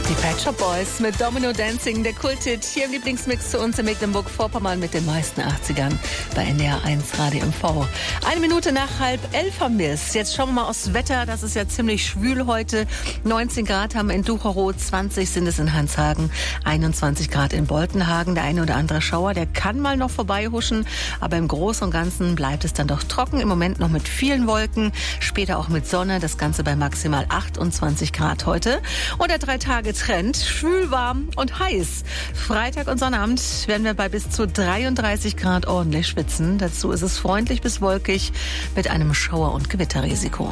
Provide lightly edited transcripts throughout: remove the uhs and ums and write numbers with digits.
Die Pet Shop Boys mit Domino Dancing, der Kulthit hier im Lieblingsmix zu uns in Mecklenburg-Vorpommern mit den meisten 80ern bei NDR 1 Radio MV. 1 Minute nach 10:30 haben wir es. Jetzt schauen wir mal aufs Wetter. Das ist ja ziemlich schwül heute. 19 Grad haben wir in Ducherow, 20 sind es in Hanshagen, 21 Grad in Boltenhagen. Der eine oder andere Schauer, der kann mal noch vorbeihuschen, aber im Großen und Ganzen bleibt es dann doch trocken. Im Moment noch mit vielen Wolken, später auch mit Sonne. Das Ganze bei maximal 28 Grad heute. Und der 3-Tage-Trend, schwül, warm und heiß. Freitag und Sonnabend werden wir bei bis zu 33 Grad ordentlich schwitzen. Dazu ist es freundlich bis wolkig mit einem Schauer- und Gewitterrisiko.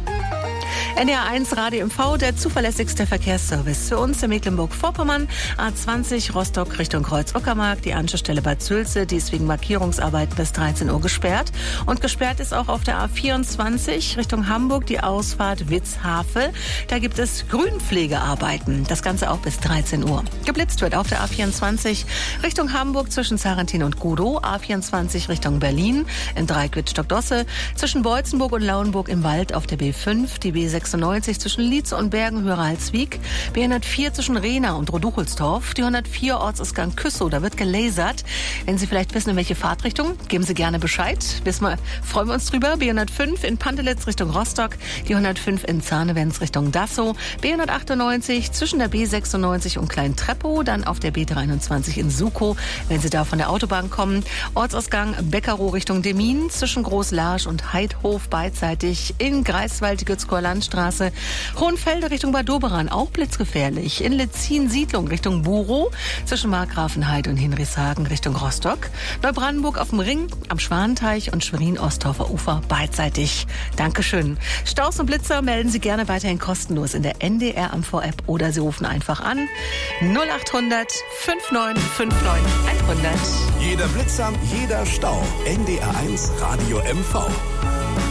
NDR 1 Radio MV, der zuverlässigste Verkehrsservice für uns in Mecklenburg-Vorpommern. A20 Rostock Richtung Kreuz-Uckermark, die Anschlussstelle Bad Sülze, die ist wegen Markierungsarbeit bis 13 Uhr gesperrt. Und gesperrt ist auch auf der A24 Richtung Hamburg die Ausfahrt Witzhavel. Da gibt es Grünpflegearbeiten. Das Ganze auch bis 13 Uhr. Geblitzt wird auf der A24 Richtung Hamburg zwischen Sarrentin und Gudow, A24 Richtung Berlin in Dreiquitz-Stockdosse, zwischen Beutzenburg und Lauenburg im Wald auf der B5, die B96 zwischen Lietz und Bergen, Höher-Halswig, B104 zwischen Rehna und Roduchelsdorf, die 104 Ortsausgang Küssow, da wird gelasert. Wenn Sie vielleicht wissen, in welche Fahrtrichtung, geben Sie gerne Bescheid. Freuen wir uns drüber. B105 in Pantelitz Richtung Rostock, die 105 in Zahnewens Richtung Dassow, B198 zwischen der B96 und Klein-Treppow, dann auf der B23 in Sukow, wenn Sie da von der Autobahn kommen. Ortsausgang Beckerow Richtung Demmin, zwischen Groß-Larsch und Heidhof beidseitig in Greifswald, die Gützkower Landstraße. Hohenfelde Richtung Bad Doberan, auch blitzgefährlich. In Letzin-Siedlung Richtung Burow, zwischen Markgrafenheide und Hinrichshagen Richtung Rostock. Neubrandenburg auf dem Ring, am Schwanenteich und Schwerin-Ostdorfer Ufer beidseitig. Dankeschön. Staus und Blitzer melden Sie gerne weiterhin kostenlos in der NDR MV-App oder Sie rufen einfach an 0800 5959 100. Jeder Blitzer, jeder Stau. NDR 1 Radio MV.